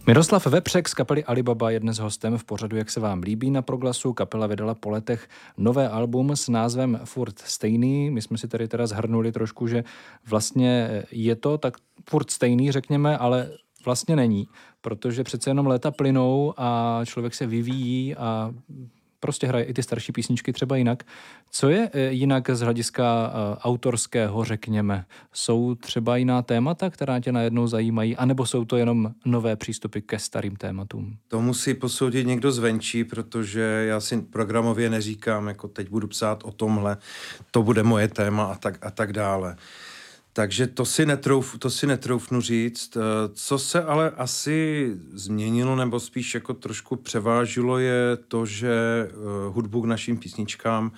Miroslav Vepřek z kapely Alibaba je dnes hostem v pořadu Jak se vám líbí na Proglasu. Kapela vydala po letech nové album s názvem Furt stejný. My jsme si tady teda zhrnuli trošku, že vlastně je to tak furt stejný, řekněme, ale vlastně není, protože přece jenom léta plynou a člověk se vyvíjí a prostě hraje i ty starší písničky třeba jinak. Co je jinak z hlediska autorského, řekněme? Jsou třeba jiná témata, která tě najednou zajímají, anebo jsou to jenom nové přístupy ke starým tématům? To musí posoudit někdo zvenčí, protože já si programově neříkám, jako teď budu psát o tomhle, to bude moje téma a tak dále. Takže to si netroufnu říct. Co se ale asi změnilo, nebo spíš jako trošku převážilo, je to, že hudbu k našim písničkám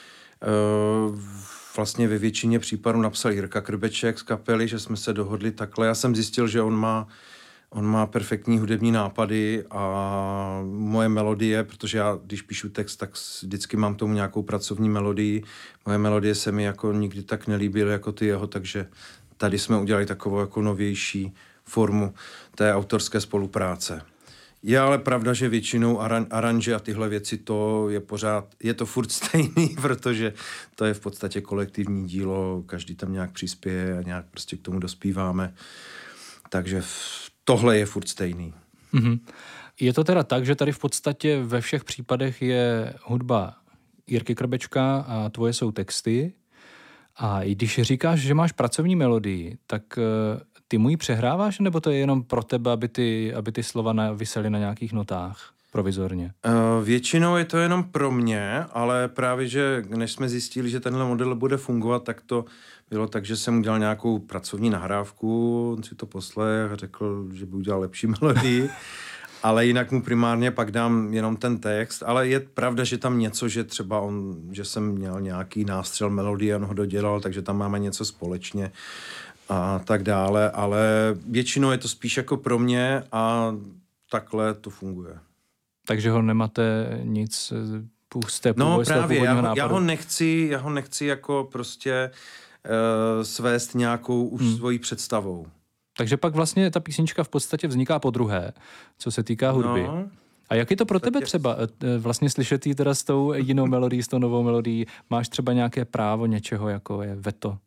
vlastně ve většině případů napsal Jirka Krbeček z kapely, že jsme se dohodli takhle. Já jsem zjistil, že on má perfektní hudební nápady a moje melodie, protože já, když píšu text, tak vždycky mám tomu nějakou pracovní melodii. Moje melodie se mi jako nikdy tak nelíbily jako ty jeho, takže tady jsme udělali takovou jako novější formu té autorské spolupráce. Je ale pravda, že většinou aranže a tyhle věci je to furt stejný, protože to je v podstatě kolektivní dílo, každý tam nějak přispěje a nějak prostě k tomu dospíváme. Takže tohle je furt stejný. Mm-hmm. Je to teda tak, že tady v podstatě ve všech případech je hudba Jirky Krbečka a tvoje jsou texty. A i když říkáš, že máš pracovní melodii, tak ty mu ji přehráváš, nebo to je jenom pro tebe, aby ty slova visely na nějakých notách provizorně? Většinou je to jenom pro mě, ale právě, že než jsme zjistili, že tenhle model bude fungovat, tak to bylo tak, že jsem udělal nějakou pracovní nahrávku, on si to poslech a řekl, že by udělal lepší melodii, ale jinak mu primárně pak dám jenom ten text, ale je pravda, že tam něco, že třeba že jsem měl nějaký nástřel melodie, on ho dodělal, takže tam máme něco společně a tak dále, ale většinou je to spíš jako pro mě a takhle to funguje. Takže ho nemáte nic z té původního nápadu? Já ho nechci jako prostě svést nějakou už svojí představou. Takže pak vlastně ta písnička v podstatě vzniká podruhé, co se týká hudby. No, a jak je to pro tebe třeba vlastně slyšet jí teda s tou jinou melodií, s tou novou melodií? Máš třeba nějaké právo něčeho, jako je veto?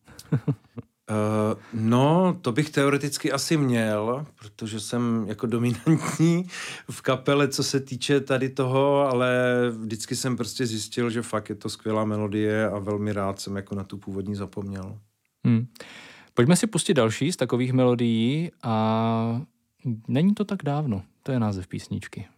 To bych teoreticky asi měl, protože jsem jako dominantní v kapele, co se týče tady toho, ale vždycky jsem prostě zjistil, že fakt je to skvělá melodie a velmi rád jsem jako na tu původní zapomněl. Pojďme si pustit další z takových melodií a není to tak dávno. To je název písničky.